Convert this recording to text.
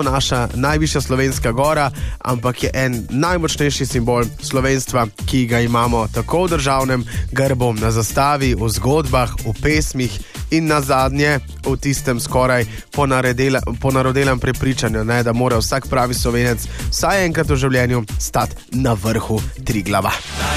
naša najvišja slovenska gora, ampak je en najmočnejši simbol slovenstva, ki ga imamo tako v državnem grbu, na zastavi, v zgodbah, v pesmih in nazadnje v tistem skoraj ponarodelem prepričanju, da mora vsak pravi Slovenec vsaj enkrat v življenju stati na vrhu Triglava.